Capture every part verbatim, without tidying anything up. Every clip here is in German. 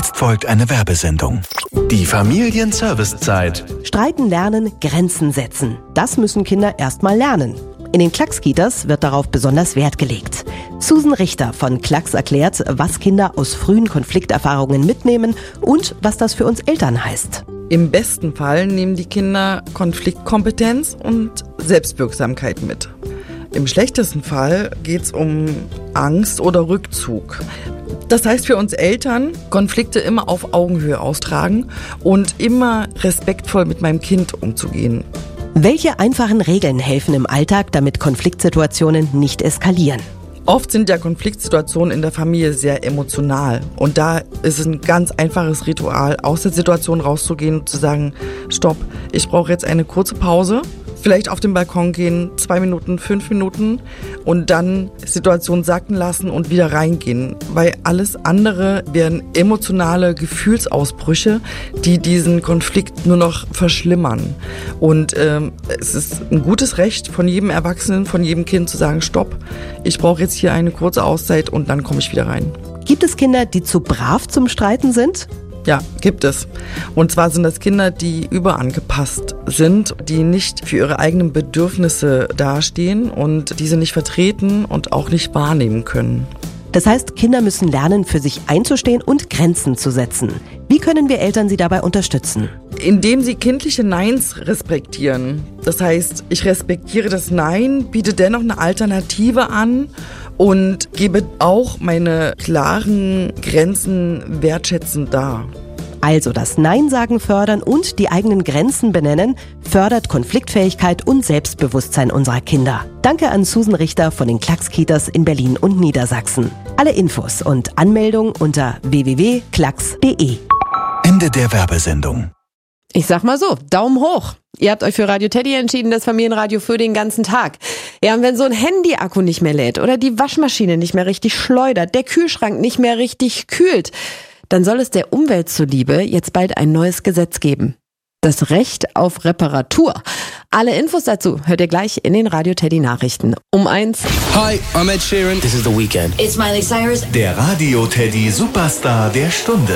Jetzt folgt eine Werbesendung. Die Familienservicezeit. Streiten lernen, Grenzen setzen. Das müssen Kinder erst mal lernen. In den Klacks-Kitas wird darauf besonders Wert gelegt. Susan Richter von Klacks erklärt, was Kinder aus frühen Konflikterfahrungen mitnehmen und was das für uns Eltern heißt. Im besten Fall nehmen die Kinder Konfliktkompetenz und Selbstwirksamkeit mit. Im schlechtesten Fall geht es um Angst oder Rückzug. Das heißt für uns Eltern, Konflikte immer auf Augenhöhe austragen und immer respektvoll mit meinem Kind umzugehen. Welche einfachen Regeln helfen im Alltag, damit Konfliktsituationen nicht eskalieren? Oft sind ja Konfliktsituationen in der Familie sehr emotional. Und da ist es ein ganz einfaches Ritual, aus der Situation rauszugehen und zu sagen, stopp, ich brauche jetzt eine kurze Pause. Vielleicht auf den Balkon gehen, zwei Minuten, fünf Minuten und dann Situation sacken lassen und wieder reingehen. Weil alles andere wären emotionale Gefühlsausbrüche, die diesen Konflikt nur noch verschlimmern. Und ähm, es ist ein gutes Recht von jedem Erwachsenen, von jedem Kind zu sagen, stopp, ich brauche jetzt hier eine kurze Auszeit und dann komme ich wieder rein. Gibt es Kinder, die zu brav zum Streiten sind? Ja, gibt es. Und zwar sind das Kinder, die überangepasst sind, die nicht für ihre eigenen Bedürfnisse dastehen und diese nicht vertreten und auch nicht wahrnehmen können. Das heißt, Kinder müssen lernen, für sich einzustehen und Grenzen zu setzen. Wie können wir Eltern sie dabei unterstützen? Indem sie kindliche Neins respektieren. Das heißt, ich respektiere das Nein, biete dennoch eine Alternative an und gebe auch meine klaren Grenzen wertschätzend dar. Also das Nein-Sagen fördern und die eigenen Grenzen benennen, fördert Konfliktfähigkeit und Selbstbewusstsein unserer Kinder. Danke an Susan Richter von den Klacks-Kitas in Berlin und Niedersachsen. Alle Infos und Anmeldung unter w w w punkt klacks punkt de. Ende der Werbesendung. Ich sag mal so, Daumen hoch. Ihr habt euch für Radio Teddy entschieden, das Familienradio für den ganzen Tag. Ja, und wenn so ein Handy-Akku nicht mehr lädt oder die Waschmaschine nicht mehr richtig schleudert, der Kühlschrank nicht mehr richtig kühlt, dann soll es der Umwelt zuliebe jetzt bald ein neues Gesetz geben. Das Recht auf Reparatur. Alle Infos dazu hört ihr gleich in den Radio Teddy Nachrichten. Um eins. Hi, I'm Ed Sheeran. This is The Weeknd. It's Miley Cyrus. Der Radio Teddy Superstar der Stunde.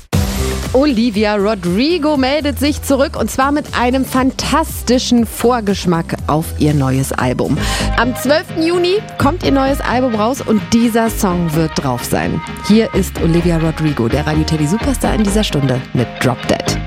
Olivia Rodrigo meldet sich zurück und zwar mit einem fantastischen Vorgeschmack auf ihr neues Album. Am zwölften Juni kommt ihr neues Album raus und dieser Song wird drauf sein. Hier ist Olivia Rodrigo, der Radio Teddy Superstar in dieser Stunde mit Drop Dead.